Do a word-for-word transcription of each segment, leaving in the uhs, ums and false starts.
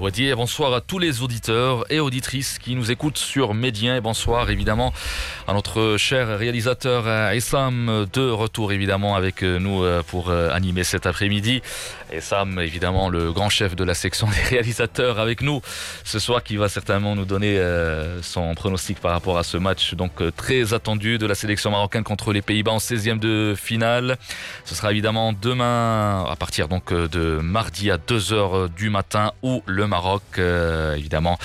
Wadi, et bonsoir à tous les auditeurs et auditrices qui nous écoutent sur Médien, et bonsoir évidemment à notre cher réalisateur Essam, de retour évidemment avec nous pour animer cet après-midi. Essam, évidemment le grand chef de la section des réalisateurs avec nous ce soir, qui va certainement nous donner son pronostic par rapport à ce match donc très attendu de la sélection marocaine contre les Pays-Bas en seizième de finale. Ce sera évidemment demain à partir donc de mardi à deux heures du matin, où le Maroc euh, évidemment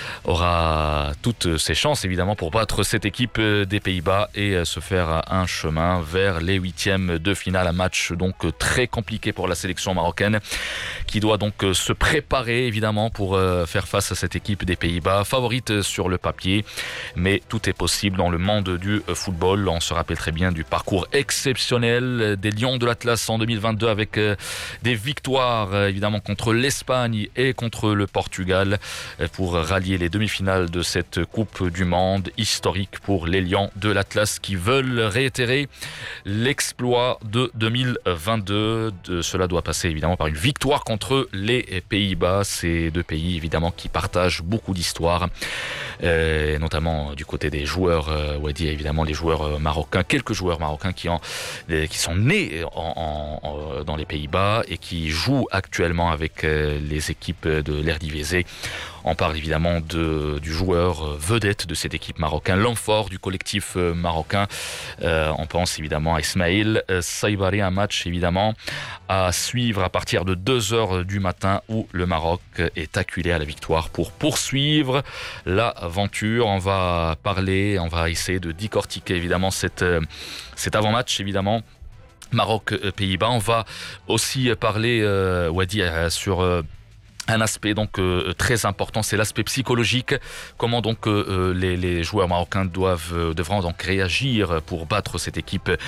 aura toutes ses chances évidemment pour battre cette équipe des Pays-Bas et euh, se faire un chemin vers les huitièmes de finale. Un match donc très compliqué pour la sélection marocaine, qui doit donc se préparer évidemment pour euh, faire face à cette équipe des Pays-Bas, favorite sur le papier, mais tout est possible dans le monde du football. On se rappelle très bien du parcours exceptionnel des Lions de l'Atlas en deux mille vingt-deux, avec euh, des victoires euh, évidemment contre l'Espagne et contre le Portugal euh, pour rallier les demi-finales de cette Coupe du Monde historique pour les Lions de l'Atlas, qui veulent réitérer l'exploit de deux mille vingt-deux. De, cela doit passer évidemment par une victoire contre les Pays-Bas, ces deux pays évidemment qui partagent beaucoup d'histoire, euh, notamment du côté des joueurs, euh, Wadi, évidemment les joueurs marocains, quelques joueurs marocains qui, ont, qui sont nés en, en, en, dans les Pays-Bas et qui jouent actuellement avec euh, les équipes de l'Eredivisie. On parle évidemment de, du joueur vedette de cette équipe marocaine, l'homme fort du collectif marocain. Euh, on pense évidemment à Ismaël Saïbari, un match évidemment à suivre à partir de deux heures du matin, où le Maroc est acculé à la victoire pour poursuivre l'aventure. On va parler, on va essayer de décortiquer évidemment cette, cet avant-match évidemment. Maroc-Pays-Bas. On va aussi parler, euh, Wadi, euh, sur... Euh, un aspect donc euh, très important, c'est l'aspect psychologique. Comment donc euh, les, les joueurs marocains doivent euh, devront donc réagir pour battre cette équipe euh,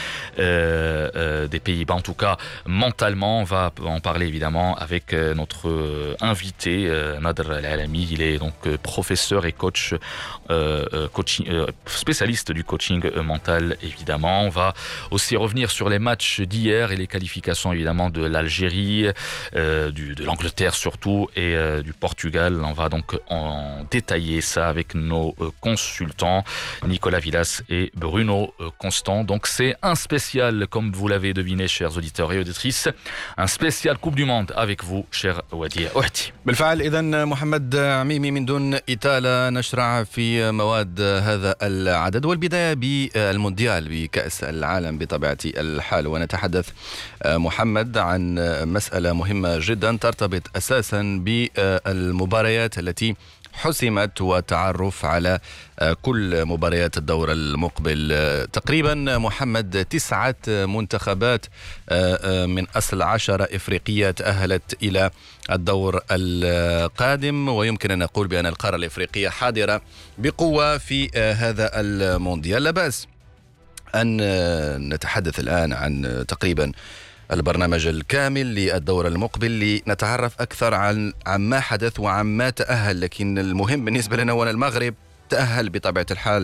euh, des Pays-Bas, en tout cas mentalement. On va en parler évidemment avec euh, notre euh, invité euh, Nadr Al-Alami. Il est donc euh, professeur et coach, euh, coaching, euh, spécialiste du coaching euh, mental évidemment. On va aussi revenir sur les matchs d'hier et les qualifications évidemment de l'Algérie, euh, du, de l'Angleterre surtout, et euh, du Portugal. On va donc en détailler ça avec nos euh, consultants Nicolas Villas et Bruno euh, Constant. Donc c'est un spécial, comme vous l'avez deviné chers auditeurs et auditrices, un spécial Coupe du Monde avec vous cher Wadi. Wadi. بالفعل إذن محمد عميمي، من دون إطالة نشرع في مواد هذا العدد، والبداية بالمونديال بكأس العالم بطبيعة الحال. ونتحدث محمد عن مسألة مهمة جدا ترتبط أساسا بالمباريات التي حسمت وتعرف على كل مباريات الدور المقبل. تقريبا محمد تسعة منتخبات من أصل عشرة إفريقية تأهلت إلى الدور القادم، ويمكن أن نقول بأن القارة الإفريقية حاضرة بقوة في هذا المونديال. لا بأس أن نتحدث الآن عن تقريبا البرنامج الكامل للدور المقبل لنتعرف أكثر عن عما حدث وعما تأهل. لكن المهم بالنسبة لنا هو المغرب تأهل بطبيعة الحال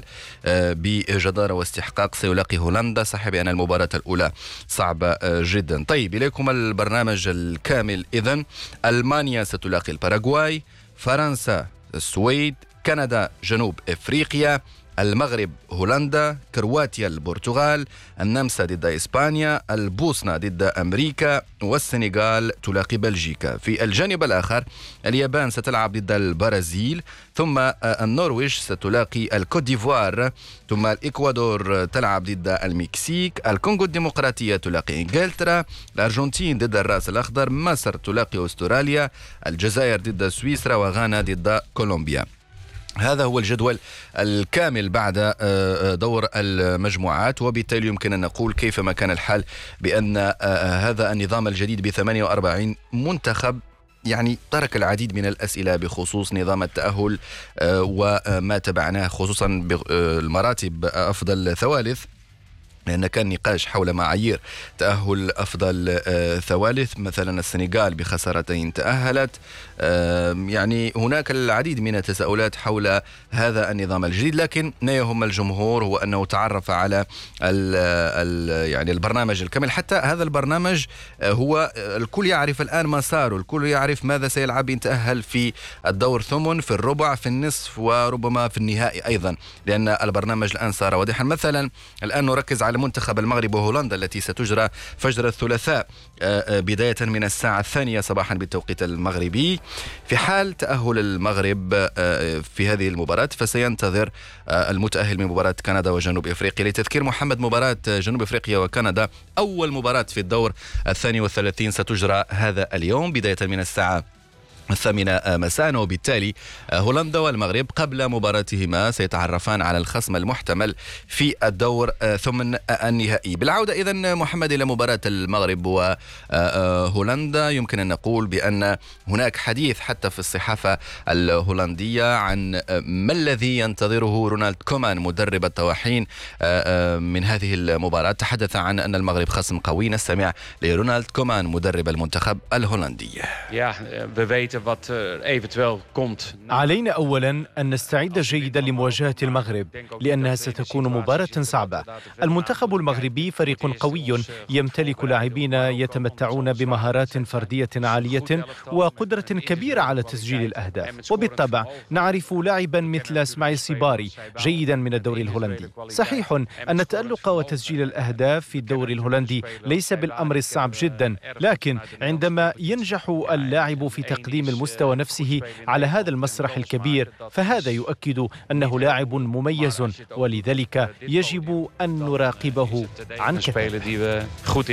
بجدارة واستحقاق، سيلاقي هولندا، صحيح بأن المباراة الأولى صعبة جدا. طيب إليكم البرنامج الكامل. إذن ألمانيا ستلاقي الباراغواي، فرنسا السويد، كندا جنوب إفريقيا، المغرب هولندا، كرواتيا البرتغال، النمسا ضد إسبانيا، البوسنة ضد أمريكا، والسنغال تلاقي بلجيكا. في الجانب الآخر اليابان ستلعب ضد البرازيل، ثم النرويج ستلاقي الكوت ديفوار، ثم الإكوادور تلعب ضد المكسيك، الكونغو الديمقراطية تلاقي إنجلترا، الأرجنتين ضد الرأس الأخضر، مصر تلاقي أستراليا، الجزائر ضد سويسرا، وغانا ضد كولومبيا. هذا هو الجدول الكامل بعد دور المجموعات، وبالتالي يمكن أن نقول كيفما كان الحال بأن هذا النظام الجديد ب ثمانية وأربعين منتخب يعني ترك العديد من الأسئلة بخصوص نظام التأهل وما تبعناه، خصوصا بالمراتب أفضل ثوالث. لأن كان نقاش حول معايير تأهل أفضل ثوالث، مثلا السنغال بخسارتين تأهلت. يعني هناك العديد من التساؤلات حول هذا النظام الجديد، لكن ما يهم الجمهور هو أنه تعرف على ال ال يعني البرنامج الكامل. حتى هذا البرنامج هو الكل يعرف الآن مساره، الكل يعرف ماذا سيلعب إن تأهل في الدور ثمن، في الربع، في النصف، وربما في النهائي أيضا، لأن البرنامج الآن صار واضحا. مثلا الآن نركز على منتخب المغرب وهولندا التي ستجرى فجر الثلاثاء بداية من الساعة الثانية صباحا بالتوقيت المغربي. في حال تأهل المغرب في هذه المباراة فسينتظر المتأهل من مباراة كندا وجنوب إفريقيا. لتذكير محمد، مباراة جنوب إفريقيا وكندا أول مباراة في الدور الثاني والثلاثين ستجرى هذا اليوم بداية من الساعة الثامنة مساء، وبالتالي هولندا والمغرب قبل مباراتهما سيتعرفان على الخصم المحتمل في الدور ثمن النهائي. بالعودة إذن محمد إلى مباراة المغرب وهولندا، يمكن أن نقول بأن هناك حديث حتى في الصحافة الهولندية عن ما الذي ينتظره رونالد كومان مدرب الطواحين من هذه المباراة. تحدث عن أن المغرب خصم قوي. نستمع لرونالد كومان مدرب المنتخب الهولندي. علينا أولا أن نستعد جيدا لمواجهة المغرب لأنها ستكون مباراة صعبة. المنتخب المغربي فريق قوي يمتلك لاعبين يتمتعون بمهارات فردية عالية وقدرة كبيرة على تسجيل الأهداف، وبالطبع نعرف لاعبا مثل اسماعيل سيباري جيدا من الدوري الهولندي. صحيح أن التألق وتسجيل الأهداف في الدوري الهولندي ليس بالأمر الصعب جدا، لكن عندما ينجح اللاعب في تقديم المستوى نفسه على هذا المسرح الكبير فهذا يؤكد أنه لاعب مميز، ولذلك يجب أن نراقبه عن كثب.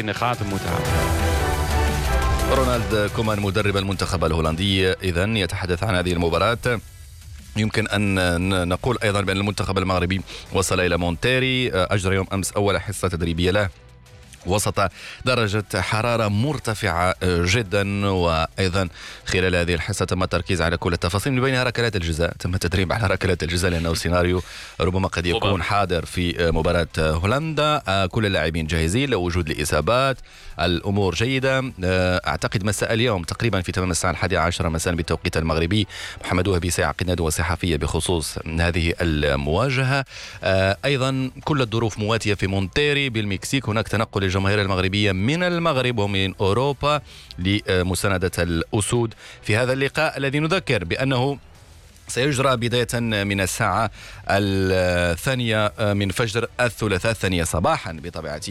رونالد كومان مدرب المنتخب الهولندي إذن يتحدث عن هذه المباراة. يمكن أن نقول أيضا بأن المنتخب المغربي وصل إلى مونتيري، أجرى يوم أمس أول حصة تدريبية له وسط درجة حرارة مرتفعة جدا، وأيضا خلال هذه الحصة تم التركيز على كل التفاصيل من بينها ركلات الجزاء. تم التدريب على ركلات الجزاء لأنه سيناريو ربما قد يكون حاضر في مباراة هولندا. كل اللاعبين جاهزين، لو وجود الإصابات الأمور جيدة. أعتقد مساء اليوم تقريبا في تمام الساعة الحادية عشرة مساء بالتوقيت المغربي محمد وهبي سيعقد ندوة صحفية بخصوص هذه المواجهة. أيضا كل الظروف مواتية في مونتيري بالمكسيك. هناك تنقل الجماهير المغربية من المغرب ومن أوروبا لمساندة الأسود في هذا اللقاء الذي نذكر بأنه سيجرى بداية من الساعة الثانية من فجر الثلاثاء الثانية صباحا بطبيعة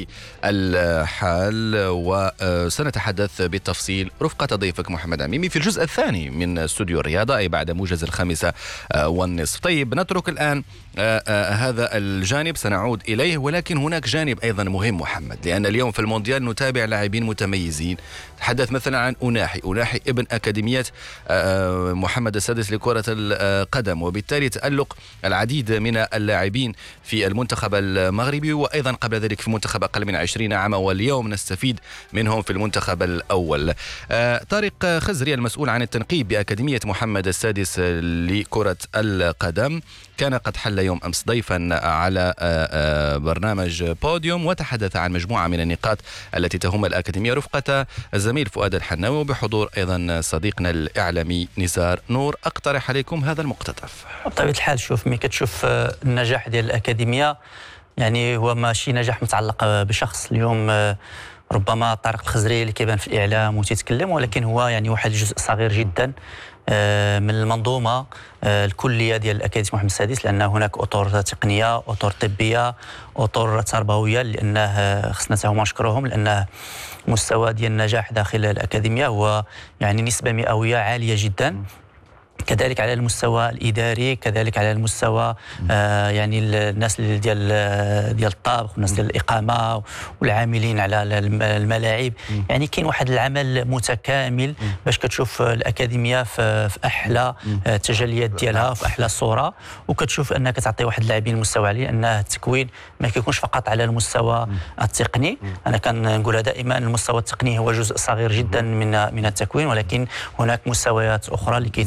الحال. وسنتحدث بالتفصيل رفقة ضيفك محمد عميمي في الجزء الثاني من استوديو الرياضة، أي بعد موجز الخامسة والنصف. طيب نترك الآن هذا الجانب، سنعود إليه، ولكن هناك جانب أيضا مهم محمد، لأن اليوم في المونديال نتابع لاعبين متميزين. تحدث مثلا عن أناحي أناحي ابن أكاديمية محمد السادس لكرة القدم، وبالتالي تألق العديد من اللاعبين في المنتخب المغربي، وأيضا قبل ذلك في منتخب أقل من عشرين عاما، واليوم نستفيد منهم في المنتخب الأول. طارق خزري المسؤول عن التنقيب بأكاديمية محمد السادس لكرة القدم كان قد حل يوم أمس ضيفا على برنامج بوديوم، وتحدث عن مجموعة من النقاط التي تهم الأكاديمية رفقة الزميل فؤاد الحناوي، وبحضور أيضا صديقنا الإعلامي نزار نور. أقترح عليكم هذا المقتطف. بطبيعة الحال شوف مي كتشوف النجاح ديال الأكاديمية، يعني هو ماشي نجاح متعلق بشخص. اليوم ربما طارق الخزري اللي كيبان في الإعلام وتتكلم، ولكن هو يعني واحد الجزء صغير جدا من المنظومة الكلية ديال الأكاديمية محمد السادس، لأن هناك أطر تقنية، أطر طبية، أطر تربوية، لأنه خصنا هما نشكروهم، لأن مستوى ديال النجاح داخل الأكاديمية هو يعني نسبة مئوية عالية جدا. كذلك على المستوى الاداري، كذلك على المستوى آه يعني الناس ديال ديال الطبخ والناس ديال الاقامه والعاملين على الملاعب، يعني كاين واحد العمل متكامل باش كتشوف الاكاديميه في, في احلى التجليات ديالها، في احلى الصوره، وكتشوف انك تعطي واحد اللاعبين المستوى عالي، لان التكوين ما كيكونش فقط على المستوى التقني. انا كنقولها دائما المستوى التقني هو جزء صغير جدا من من التكوين، ولكن هناك مستويات اخرى اللي كيتم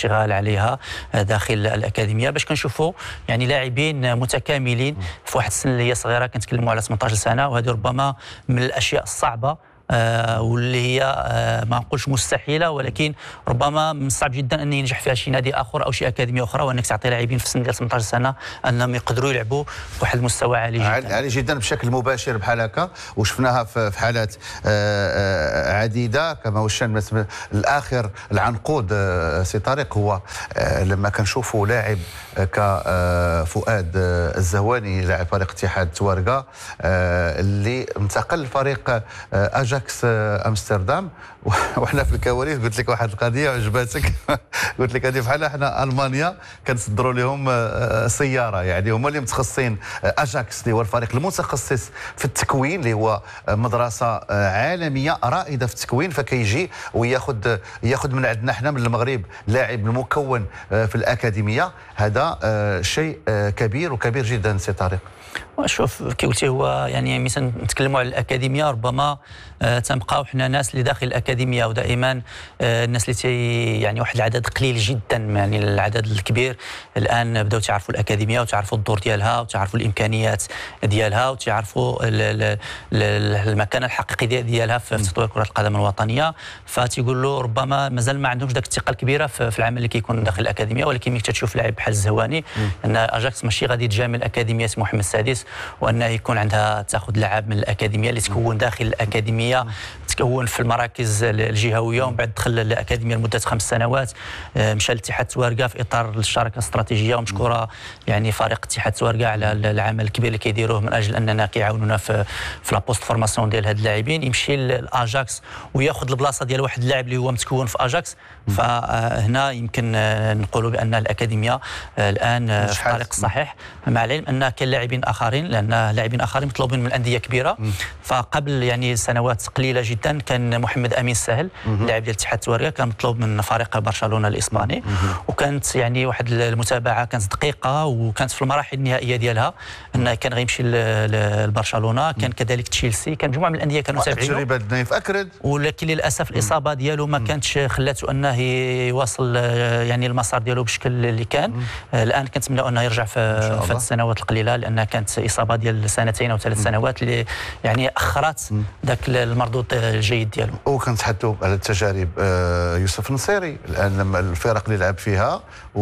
الاشتغال عليها داخل الاكاديميه باش كنشوفوا يعني لاعبين متكاملين في واحد السن اللي هي صغيره، كنتكلموا على ثمانية عشر سنه، وهذه ربما من الاشياء الصعبه آه واللي هي آه ما نقولش مستحيله، ولكن ربما من الصعب جدا ان ينجح فيها شي نادي اخر او شي اكاديميه اخرى، وانك تعطي لاعبين في السن ديال ثمانية عشر سنه انهم يقدروا يلعبوا بواحد المستوى عالي جدا عالي جدا بشكل مباشر بحال هكا، وشفناها في حالات آه عديده كما هو الشان الاخر العنقود آه سي طارق. هو آه لما كنشوفوا لاعب كفؤاد الزهواني لاعب فريق اتحاد توارقه آه اللي انتقل لفريق اجاكس امستردام، وحنا في الكواليس قلت لك واحد القضيه عجباتك قلت لك هذه بحال حنا المانيا كنصدروا لهم سياره، يعني هما اللي متخصصين. اجاكس اللي هو الفريق المتخصص في التكوين اللي هو مدرسه عالميه رائده في التكوين، فكيجي وياخذ ياخذ من عندنا حنا من المغرب لاعب المكون في الاكاديميه. هذا شيء كبير وكبير جدا سي طارق. شوف كي قلتي هو يعني مثلا نتكلموا على الاكاديميه، ربما آه تنبقاو حنا ناس اللي داخل الاكاديميه، ودائما آه الناس اللي تي يعني واحد العدد قليل جدا، يعني العدد الكبير الان بداو تعرفوا الاكاديميه وتعرفوا الدور ديالها وتعرفوا الامكانيات ديالها وتعرفوا المكانه الحقيقيه ديالها في تطوير كره القدم الوطنيه. فتيقول له ربما مازال ما عندهمش ذاك الثقه الكبيره في العمل اللي كيكون داخل الاكاديميه، ولكن ملي تشوف لاعب بحال الزهواني ان اجاكس ماشي غادي تجامل اكاديميه محمد السادس، وانه يكون عندها تاخذ لاعب من الاكاديميه اللي تكون داخل الاكاديميه، تكون في المراكز الجهويه، ومن بعد دخل الاكاديميه لمده خمس سنوات، مشى لاتحاد توارقه في اطار الشراكه الاستراتيجيه، ومشكوره يعني فريق اتحاد توارقه على العمل الكبير اللي كيديروه من اجل اننا كيعاونونا في في لابوست فورماسيون ديال هاد اللاعبين. يمشي لاجاكس وياخذ البلاصه ديال واحد اللاعب اللي هو متكون في اجاكس، فهنا يمكن نقولوا بان الاكاديميه الان في الطريق الصحيح، مع العلم ان كاين لاعبين اخرين، لان لاعبين اخرين مطلوبين من انديه كبيره. فقبل يعني سنوات قليله جدا كان محمد امين السهل لاعب ديال اتحاد توارقه كان مطلوب من فريق برشلونه الاسباني، وكانت يعني واحد المتابعه كانت دقيقه، وكانت في المراحل النهائيه ديالها ان كان غيمشي لبرشلونه، كان كذلك تشيلسي، كان مجموعه من الانديه كانوا تابعين تجربه نايف اكرد، ولكن للاسف الاصابه ديالو ما كانتش خلاته انه يواصل يعني المسار ديالو بالشكل اللي كان. الان كنتمناو انه يرجع في في السنوات القليله، لان كانت اصابه ديال سنتين او ثلاث سنوات اللي يعني اخرت ذاك المردود الجيد ديالو. وكنتحدثوا على التجارب يوسف النصيري الان لما الفرق اللي لعب فيها،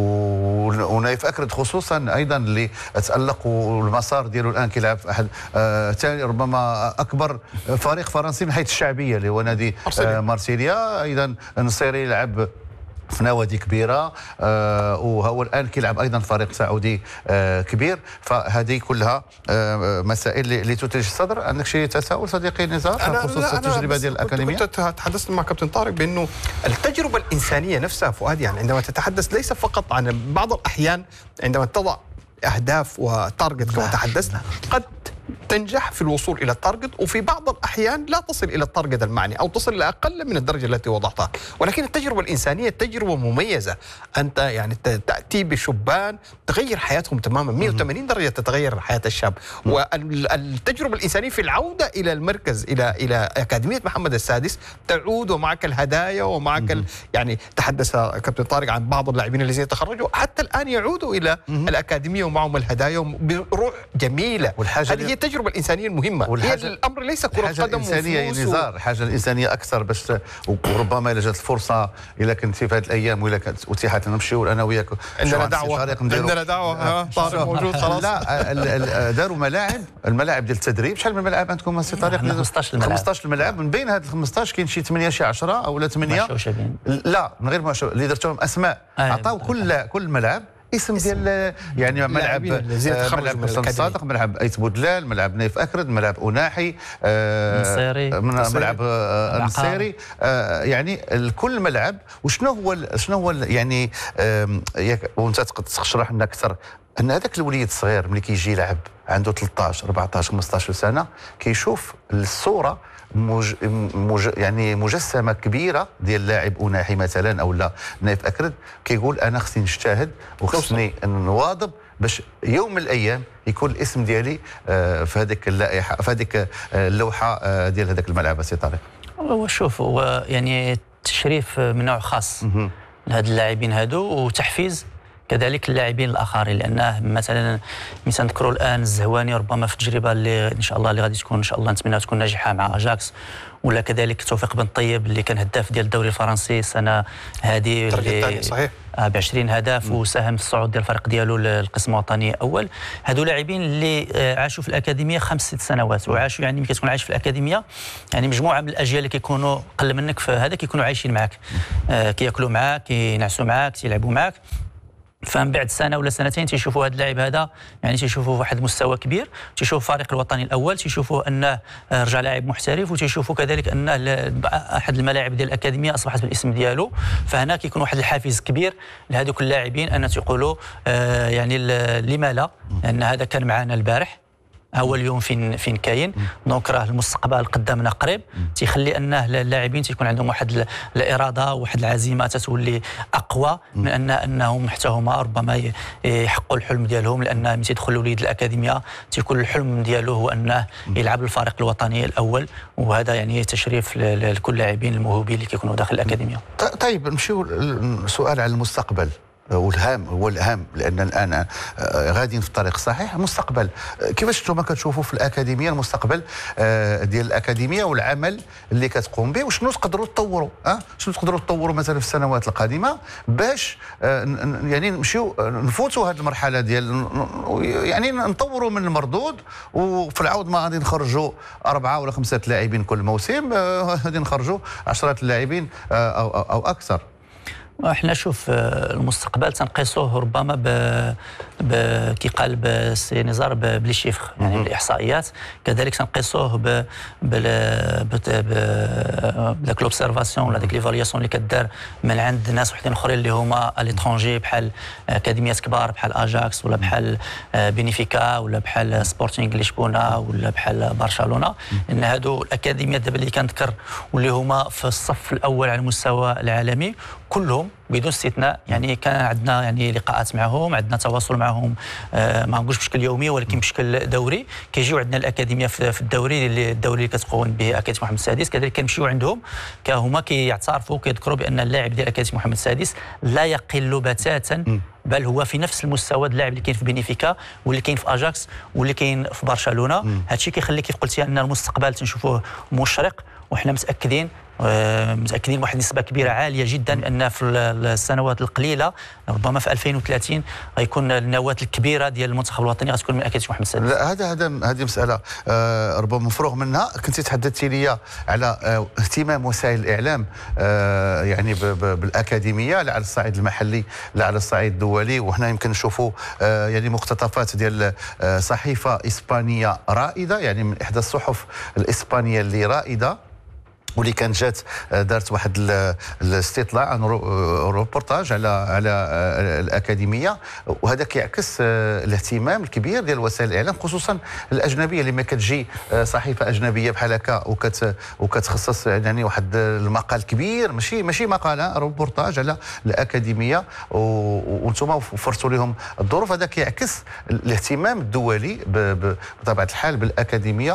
ونايف اكرد خصوصا ايضا اللي تالق والمسار ديالو الان كيلعب في احد ثاني ربما اكبر فريق فرنسي من حيث الشعبيه اللي هو نادي مارسيليا. ايضا النصيري لعب في نوادي كبيره آه وهو الان كيلعب ايضا فريق سعودي آه كبير. فهذه كلها آه مسائل اللي تثلج الصدر. عندك شي تساؤل صديقي نزار بخصوص التجربه ديال الاكاديميه؟ كنت تحدثت مع كابتن طارق بانه التجربه الانسانيه نفسها فؤاد، يعني عندما تتحدث ليس فقط عن بعض الاحيان عندما تضع اهداف وتارجت كما تحدثت قد تنجح في الوصول الى التارجت، وفي بعض الاحيان لا تصل الى التارجت المعني او تصل الى اقل من الدرجه التي وضعتها. ولكن التجربه الانسانيه تجربه مميزه، انت يعني تاتي بشبان تغير حياتهم تماما مئة وثمانين درجه، تتغير حياه الشاب. والتجربه الانسانيه في العوده الى المركز الى الى اكاديميه محمد السادس تعود ومعك الهدايا ومعك ال... يعني تحدث كابتن طارق عن بعض اللاعبين الذين تخرجوا حتى الان يعودوا الى الاكاديميه ومعهم الهدايا بروح جميله. هذه هي التجربه الانسانيه المهمه. هي الامر ليس كره قدم الانسانيه نزار، الحاجه الانسانيه اكثر باش وربما الا جات الفرصه الا كنتي في هذه الايام ولا كانت اتيحت نمشيو انا وياك عندنا دعوه عندنا دعوه طارق موجود خلاص. لا داروا ملاعب الملاعب ديال التدريب. شحال من ملاعب عندكم سي طارق؟ خمسطاش الملاعب. خمسطاش الملاعب. من بين هاد ال خمسطاش كاين شي ثمانية شي عشرة او لا ثمانية لا من غير ما اللي درتهم اسماء عطاو كل كل ملعب اسم ديال يعني ملعب ملعب حسن الصادق، ملعب ايت بودلال، ملعب نايف اكرد، ملعب اناحي النصيري، ملعب النصيري، يعني كل ملعب. وشنو هو شنو هو يعني وانت تقدر تشرح لنا اكثر ان هذاك الوليد الصغير ملي كيجي يلعب عنده ثلاثطاش أربعطاش خمسطاش سنه كيشوف الصوره مج... مج... يعني مجسمه كبيره ديال لاعب اناحي مثلا او لا نايف اكرد، كيقول انا خصني نجتهد وخصني نواظب باش يوم من الايام يكون الاسم ديالي في هذيك اللائحه في هذيك اللوحه ديال هذاك الملعب. سي طارق وشوف هو يعني تشريف من نوع خاص لهاد اللاعبين هادو وتحفيز كذلك اللاعبين الاخرين، لانه مثلا مثلا نذكروا الان الزهواني ربما في التجربه اللي ان شاء الله اللي غادي تكون ان شاء الله نتمنى تكون ناجحه مع اجاكس، ولا كذلك توفيق بن طيب اللي كان هداف ديال الدوري الفرنسي السنه هذه اللي صحيح ب عشرين هدف م. وساهم في الصعود ديال الفريق ديالو للقسم الوطني الاول. هادو لاعبين اللي عاشوا في الاكاديميه خمس ست سنوات وعاشوا، يعني ملي كتكون عايش في الاكاديميه يعني مجموعه من الاجيال اللي كيكونوا قل منك في هذا كيكونوا عايشين معك، آه كياكلوا معاك، كينعسوا معاك، تيلعبوا معاك. فمن بعد سنه ولا سنتين تيشوفوا هذا اللاعب هذا يعني تيشوفوا واحد المستوى كبير، تيشوفوا الفريق الوطني الاول، تيشوفوا انه رجع لاعب محترف، وتيشوفوا كذلك انه احد الملاعب ديال الاكاديميه اصبحت بالاسم ديالو. فهنا كيكون واحد الحافز كبير لهذوك اللاعبين ان تيقولوا آه يعني لما لا، لان هذا كان معنا البارح هو اليوم فين فين كاين، دونك راه المستقبل قدامنا قريب، تيخلي انه اللاعبين تيكون عندهم واحد الاراده وواحد العزيمه تتولي اقوى من ان انهم حتى هما ربما يحققوا الحلم ديالهم، لان ملي تيدخل الوليد الاكاديميه تيكون الحلم ديالو هو انه يلعب الفريق الوطني الاول، وهذا يعني تشريف لكل اللاعبين الموهوبين اللي كيكونوا داخل الاكاديميه. طيب نمشيو سؤال على المستقبل والهام، هو الاهم، لان الان غاديين في الطريق الصحيح. المستقبل كيفاش انتم كتشوفوا في الاكاديميه المستقبل ديال الاكاديميه والعمل اللي كتقوم به، وشنو تقدروا تطوروا؟ اه شنو تقدروا تطوروا مثلا في السنوات القادمه باش يعني نمشيو نفوتوا هذه المرحله ديال يعني نطوروا من المردود، وفي العوض ما غادي نخرجوا اربعه ولا خمسه لاعبين كل موسم، غادي نخرجوا عشرات اللاعبين او او اكثر. احنا شوف المستقبل تنقيسوه ربما ب, ب... كي قال السي نزار بلي شيفر، يعني بالاحصائيات، كذلك تنقيسوه ب بال بداك لوبسيرفاسيون ولا ديك ليفالياسيون اللي كدار من عند ناس وحدين اخرين اللي هما اليترونجي بحال اكاديميات كبار بحال اجاكس ولا بحال بينيفيكا ولا بحال سبورتينغ لشبونه ولا بحال برشلونه، ان هادو الاكاديميات دابا اللي كنذكر واللي هما في الصف الاول على المستوى العالمي كلهم بدون استثناء، يعني كان عندنا يعني لقاءات معهم، عندنا تواصل معهم آه ما نقولش بشكل يومي ولكن بشكل دوري، كيجيو عندنا الاكاديميه في الدوري اللي الدوري اللي كتقوم به اكاديميه محمد السادس، كذلك كنمشيو عندهم كهما كيعترفوا كيذكروا بان اللاعب ديال اكاديميه محمد السادس لا يقل بتاتا، بل هو في نفس المستوى اللاعب اللي كاين في بينيفيكا واللي كاين في اجاكس واللي كاين في برشلونه. هذا الشيء كيخلي كيف قلتي ان المستقبل تنشوفوه مشرق، وحنا متاكدين متاكدين بواحد النسبه كبيره عاليه جدا ان في السنوات القليله ربما في ألفين وثلاثين غيكون النواه الكبيره ديال المنتخب الوطني غتكون من اكاديميه محمد السادس. لا هذا هذا هذه مساله آه ربما مفروغ منها. كنت تحدثتي لي على آه اهتمام وسائل الاعلام آه يعني بالاكاديميه، لا على الصعيد المحلي لا على الصعيد الدولي، وحنا يمكن نشوفوا آه يعني مقتطفات ديال آه صحيفه اسبانيه رائده، يعني من احدى الصحف الاسبانيه اللي رائده، واللي كان جات دارت واحد الاستطلاع عن روبورتاج على على الاكاديميه، وهذا كيعكس الاهتمام الكبير ديال وسائل الاعلام خصوصا الاجنبيه. لما كتجي صحيفه اجنبيه بحال هكا وكت وكتخصص يعني واحد المقال كبير، ماشي ماشي مقال، روبورتاج على الاكاديميه، وانتم وفرتوا لهم الظروف، هذا كيعكس الاهتمام الدولي بطبيعه الحال بالاكاديميه،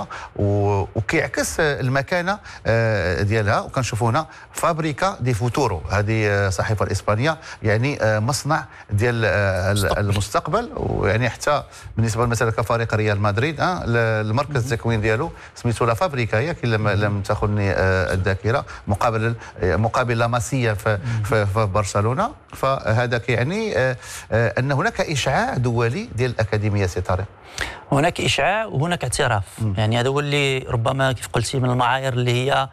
وكيعكس المكانه ديالها. وكنشوفوا هنا فابريكا دي فوتورو، هذه صحيفه الاسبانيه، يعني مصنع ديال المستقبل. ويعني حتى بالنسبه مثلا كفريق ريال مدريد المركز التكوين ديالو سميتو لا فابريكا، ياك لم لم تاخذني الذاكره، مقابل مقابل لا ماسيا في, في, في برشلونه. فهذا كيعني ان هناك اشعاع دولي ديال الاكاديميه سي طارق. هناك اشعاع وهناك اعتراف، م. يعني هذا هو اللي ربما كيف قلتي من المعايير اللي هي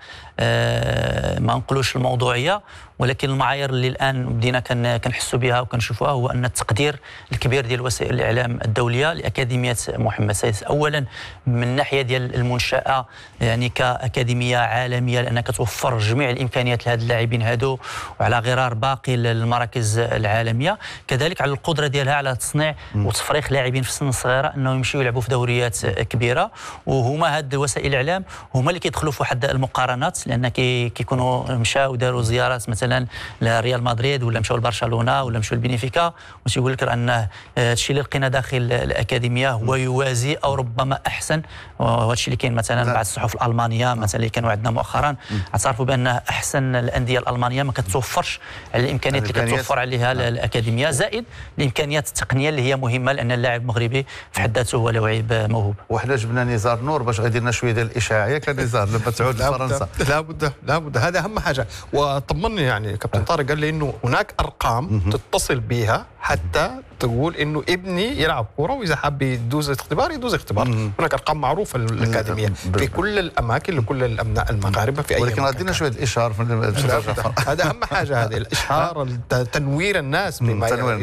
آه ما نقولوش الموضوعيه، ولكن المعايير اللي الان بدينا كنحسوا بها وكنشوفوها هو ان التقدير الكبير ديال وسائل الاعلام الدوليه لاكاديميه محمد السادس، اولا من الناحيه ديال المنشاه يعني كاكاديميه عالميه، لانها كتوفر جميع الامكانيات لهاد اللاعبين هادو وعلى غرار باقي المراكز العالميه، كذلك على القدره ديالها على تصنيع وتفريخ لاعبين في السن الصغيره انهم يمشيو يلعبوا في دوريات كبيره. وهما هاد وسائل الاعلام هما اللي كيدخلوا في واحد المقارنات الناس، لان كي كيكونوا مشاو وداروا زيارات مثلا لريال مدريد ولا مشاو لبرشلونه ولا مشاو لبنفيكا وتيقول لك ان الشيء اللي لقينا داخل الاكاديميه هو يوازي او ربما احسن، وهذا الشيء اللي كاين مثلا بعض الصحف الالمانيه مثلا اللي كانوا عندنا مؤخرا اعترفوا بان احسن الانديه الالمانيه ما كتوفرش على الامكانيات اللي كتوفر عليها الاكاديميه، زائد الامكانيات التقنيه اللي هي مهمه، لان اللاعب المغربي في حد ذاته هو لعيب موهوب. وحنا جبنا نزار نور باش غيدير لنا شويه ديال الاشاعه، ياك نزار لما تعود لفرنسا. لابد لابد هذا اهم حاجه. وطمني يعني كابتن طارق قال لي انه هناك ارقام تتصل بها حتى تقول انه ابني يلعب كوره واذا حاب يدوز اختبار يدوز اختبار. هناك ارقام معروفه للاكاديميه في كل الاماكن لكل الابناء المغاربه في اي ولكن ردينا شويه الاشهار في هذا اهم حاجه، هذه الاشهار، تنوير الناس بما